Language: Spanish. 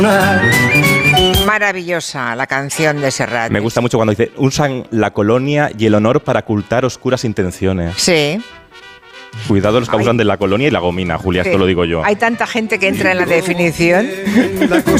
Maravillosa la canción de Serrat. Me gusta mucho cuando dice, usan la colonia y el honor para ocultar oscuras intenciones. Sí. Cuidado los que abusan de la colonia y la gomina, Julia, Sí. esto lo digo yo. Hay tanta gente que entra en la definición.